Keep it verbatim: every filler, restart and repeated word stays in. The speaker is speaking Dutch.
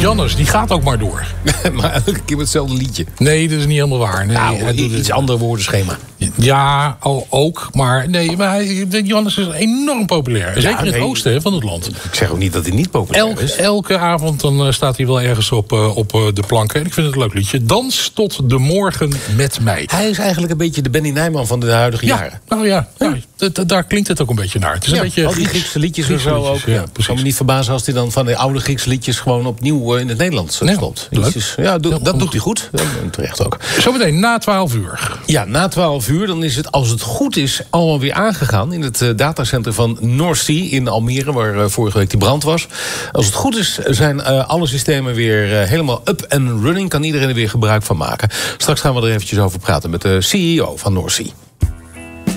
Jannes, die gaat ook maar door. Maar elke keer met hetzelfde liedje. Nee, dat is niet helemaal waar. Nee, Nou, hij doet iets het- ander woordenschema. Ja, al, ook. Maar nee, maar hij, Jannes is enorm populair. Zeker in het nee. oosten hè, van het land. Ik zeg ook niet dat hij niet populair Elk, is. elke avond dan, uh, staat hij wel ergens op, uh, op uh, de planken. En ik vind het een leuk liedje. Dans tot de morgen met mij. Hij is eigenlijk een beetje de Benny Nijman van de huidige Ja, jaren. nou ja, ja d- d- daar klinkt het ook een beetje naar. Het is een Ja, beetje al die Grieks- Griekse liedjes en Griekse zo ook. liedjes, Ja, ja, ik precies. zou me niet verbazen als hij dan van de oude Griekse liedjes gewoon opnieuw uh, in het Nederlands uh, Ja, stopt. leuk. Liedjes. Ja, do- Ja, dat goed. doet hij goed. Ja, en terecht ook. Zometeen na twaalf uur. Ja, na twaalf uur dan is het, als het goed is, allemaal weer aangegaan in het uh, datacenter van North Sea in Almere, waar uh, vorige week die brand was. Als het goed is, zijn uh, alle systemen weer uh, helemaal up and running. Kan iedereen er weer gebruik van maken. Straks gaan we er eventjes over praten met de C E O van North Sea.